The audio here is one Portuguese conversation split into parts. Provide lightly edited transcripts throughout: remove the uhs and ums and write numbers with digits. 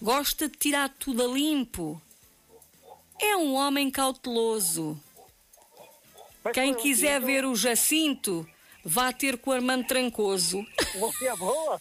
gosta de tirar tudo a limpo. É um homem cauteloso. Quem quiser ver o Jacinto, vá ter com o Armando Trancoso. Você é boa?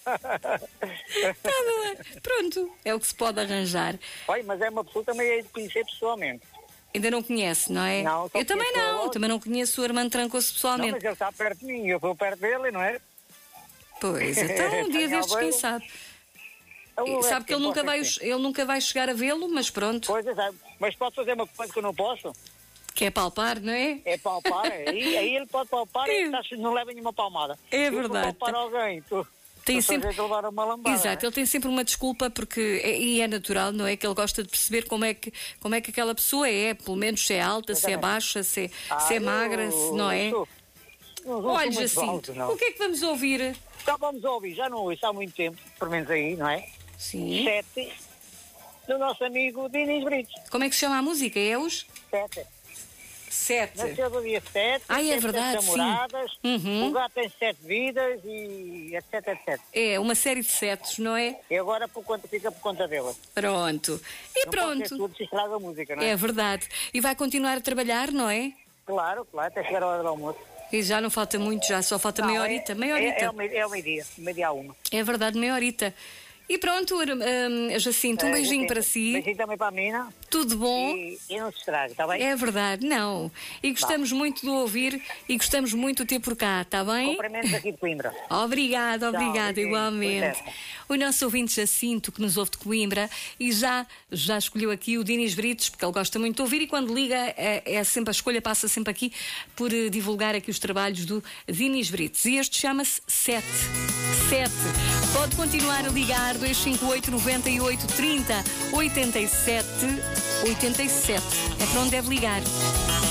Pronto, é o que se pode arranjar. Olha, mas é uma pessoa também é de conhecer pessoalmente. Ainda não conhece, não é? Não, só eu também conheço não, ele. também não conheço o Armando Trancoso Não, pessoalmente. mas ele está perto de mim, eu estou perto dele, não é? Pois, então um dia destes, quem sabe? Sabe que ele nunca vai chegar a vê-lo, mas pronto. Pois é, mas pode fazer uma coisa que eu não posso? Que é palpar, não é? É palpar, aí ele pode palpar e não leva nenhuma palmada. É Eu verdade. vou palpar alguém, Tem sempre... levar uma lambada. Exato, ele tem sempre uma desculpa e é natural, não é? Que ele gosta de perceber como é que aquela pessoa é, pelo menos se é alta, se é baixa, se é magra, se não é. Olha, Jacinto, o que é que vamos ouvir? Então vamos ouvir, já não ouço há muito tempo, pelo menos aí, não é? Sim. 7 do nosso amigo Dinis Britos. Como é que se chama a música? É os? 7. 7. Nasceu do dia 7. Ai, é verdade, sim. Namoradas, Uhum. O gato tem 7 vidas e etc, etc. É, uma série de setos, não é? E agora fica por conta dela. Pronto. E Não pode ser pronto. tudo se estraga a música, não é? É verdade. E vai continuar a trabalhar, não é? Claro, até chegar a hora do almoço. E já não falta muito, já só falta meia horita. É o meio-dia a uma. É verdade, meia horita. E pronto, Jacinto, um beijinho para si. Beijinho também para a mina. Tudo bom? E não se estrague, está bem? É verdade, não. E gostamos muito de ouvir e gostamos muito de ter por cá, está bem? Cumprimentos aqui de Coimbra. Obrigada, beijinho. igualmente. O nosso ouvinte Jacinto, que nos ouve de Coimbra, e já escolheu aqui o Dinis Britos, porque ele gosta muito de ouvir, e quando liga, é sempre a escolha, passa sempre aqui por divulgar aqui os trabalhos do Dinis Britos. E este chama-se 7. Pode continuar a ligar 258 98 30 87 87. É para onde deve ligar.